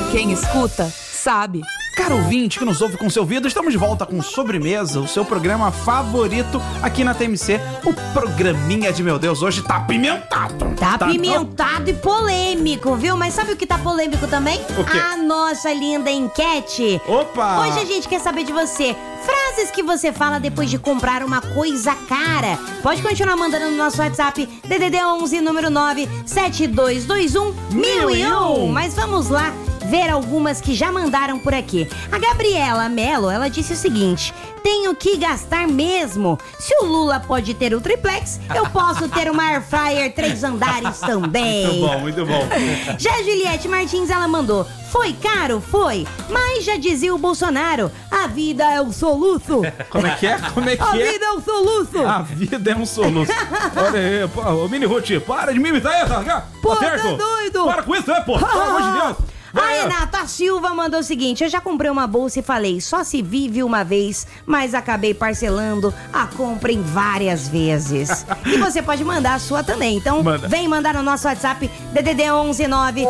Quem escuta, sabe. Caro ouvinte que nos ouve com seu ouvido, estamos de volta com Sobremesa, o seu programa favorito aqui na TMC. O programinha de meu Deus hoje tá apimentado. Tá apimentado e polêmico, viu? Mas sabe o que tá polêmico também? O quê? A nossa linda enquete. Opa! Hoje a gente quer saber de você. Frases que você fala depois de comprar uma coisa cara. Pode continuar mandando no nosso WhatsApp DDD 11 número 9 7221 1001. Mas vamos lá ver algumas que já mandaram por aqui. A Gabriela Mello, ela disse o seguinte: tenho que gastar mesmo. Se o Lula pode ter o triplex, eu posso ter uma air fryer 3 andares também. Muito bom. Já a Juliette Martins, ela mandou: foi caro? Foi. Mas já dizia o Bolsonaro, a vida é um soluço. Como é que é? A vida é um soluço. A vida é um soluço. Olha aí, pô, ô Mini Ruth, para de me imitar aí, tá? Pô, tá tá doido. Para com isso, né, pô? Pelo amor de Deus. A Renata Silva mandou o seguinte: eu já comprei uma bolsa e falei, só se vive uma vez, mas acabei parcelando a compra em várias vezes. E você pode mandar a sua também. Então, vem mandar no nosso WhatsApp DDD 11 9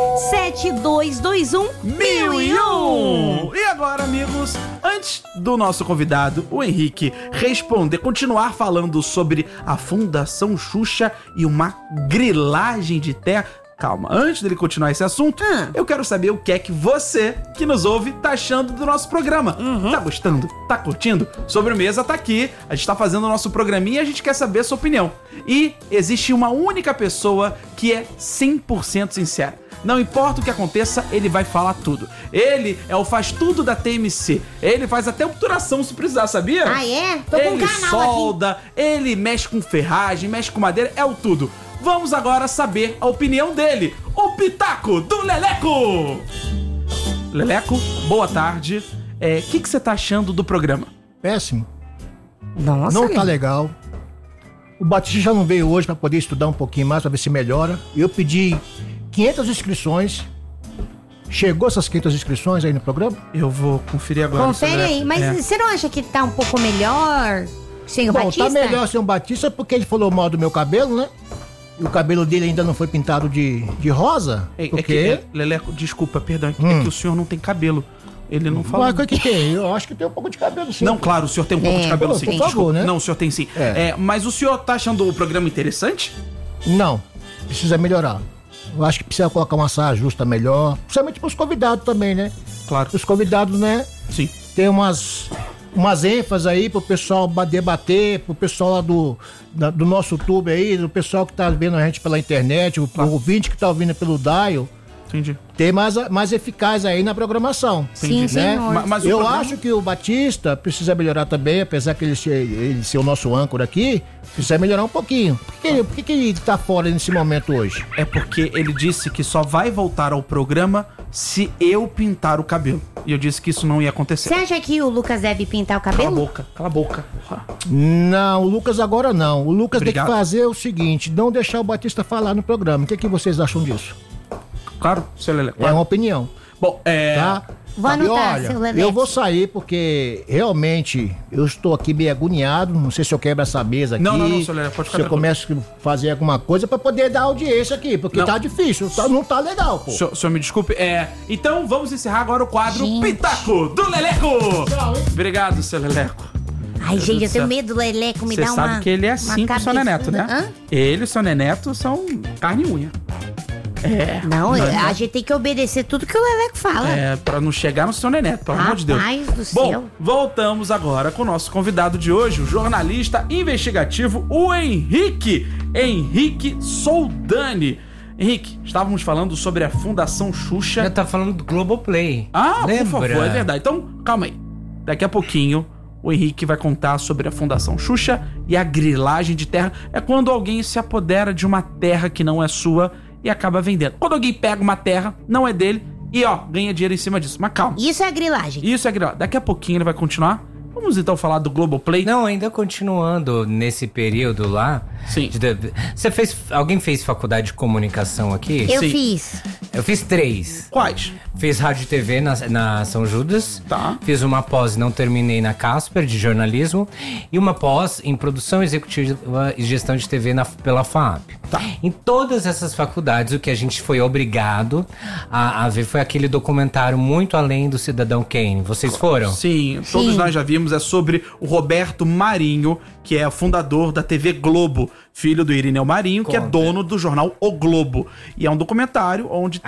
7221 1001. E agora, amigos, antes do nosso convidado, o Henrique, continuar falando sobre a Fundação Xuxa e uma grilagem de terra. Calma, antes dele continuar esse assunto, eu quero saber o que é que você, que nos ouve, tá achando do nosso programa. Tá gostando? Tá curtindo? Sobremesa tá aqui, a gente tá fazendo o nosso programinha e a gente quer saber a sua opinião. E existe uma única pessoa que é 100% sincera. Não importa o que aconteça, ele vai falar tudo. Ele é o faz tudo da TMC. Ele faz até obturação se precisar, sabia? Ah, é? Tô com um ele canal solda, ele mexe com ferragem, mexe com madeira, é o tudo. Vamos agora saber a opinião dele, o Pitaco do Leleco. Leleco, boa tarde. O que você tá achando do programa? Péssimo. Nossa, não tá legal. O Batista já não veio hoje pra poder estudar um pouquinho mais, pra ver se melhora. Eu pedi 500 inscrições. Chegou essas 500 inscrições aí no programa? Eu vou conferir agora. Confere aí, mas você não acha que tá um pouco melhor sem o Batista? Tá melhor sem o Batista porque ele falou mal do meu cabelo, né? E o cabelo dele ainda não foi pintado de rosa. Leleco, desculpa, perdão, é que o senhor não tem cabelo. Ele não falou. Mas o que tem? Eu acho que tem um pouco de cabelo sim. Não, claro, o senhor tem um pouco de cabelo sim. Por favor, né? Não, o senhor tem sim. Mas o senhor tá achando o programa interessante? Não, precisa melhorar. Eu acho que precisa colocar uma saia justa melhor. Principalmente pros convidados também, né? Claro. Os convidados, né? Sim. Tem umas ênfases aí pro pessoal debater, pro pessoal lá do nosso YouTube aí, do pessoal que tá vendo a gente pela internet, o ouvinte que tá ouvindo pelo dial. Entendi. Ter mais eficaz aí na programação. Sim, né? Mas eu acho que o Batista precisa melhorar também, apesar que ele ser o nosso âncora aqui, precisa melhorar um pouquinho. Por que ele tá fora nesse momento hoje? É porque ele disse que só vai voltar ao programa se eu pintar o cabelo. E eu disse que isso não ia acontecer. Você acha que o Lucas deve pintar o cabelo? Cala a boca. Não, o Lucas agora não. O Lucas Obrigado. tem que fazer o seguinte, não deixar o Batista falar no programa. O que vocês acham disso? Claro, seu Leleco. É uma opinião. Bom, Tá? Vou anotar, olha, seu Leleco. eu vou sair porque realmente eu estou aqui meio agoniado. Não sei se eu quebro essa mesa aqui. Não, seu Leleco, pode ficar se eu começo a fazer alguma coisa pra poder dar audiência aqui, porque tá difícil, não tá legal, pô. Senhor, me desculpe. Então vamos encerrar agora o quadro Pitaco do Leleco. Tchau, hein? Obrigado, seu Leleco. Ai, gente, eu tenho medo do Leleco me dar uma... Você sabe que ele é assim com o seu neneto, né? Hã? Ele e o seu neneto são carne e unha. Não, a gente tem que obedecer tudo que o Leleco fala. Pra não chegar no seu neneto, pelo amor de Deus. Rapaz do céu. Bom, voltamos agora com o nosso convidado de hoje, o jornalista investigativo, o Henrique Soldani. Henrique, estávamos falando sobre a Fundação Xuxa. Eu tava falando do Globoplay. Por favor, é verdade. Então, calma aí. Daqui a pouquinho, o Henrique vai contar sobre a Fundação Xuxa e a grilagem de terra. É quando alguém se apodera de uma terra que não é sua e acaba vendendo. Quando alguém pega uma terra, não é dele, e ganha dinheiro em cima disso. Mas calma. Isso é grilagem. Isso é grilagem. Daqui a pouquinho ele vai continuar. Vamos então falar do Globoplay. Não, ainda continuando nesse período lá. Sim. Alguém fez faculdade de comunicação aqui? Eu Sim. fiz. Eu fiz 3. Quais? Fiz rádio e TV na São Judas. Tá. Fiz uma pós e não terminei na Casper, de jornalismo. E uma pós em produção executiva e gestão de TV pela FAAP. Tá. Em todas essas faculdades, o que a gente foi obrigado a ver foi aquele documentário Muito Além do Cidadão Kane. Vocês foram? Sim, todos nós já vimos. É sobre o Roberto Marinho, que é o fundador da TV Globo, filho do Irineu Marinho, que é dono do jornal O Globo. E é um documentário onde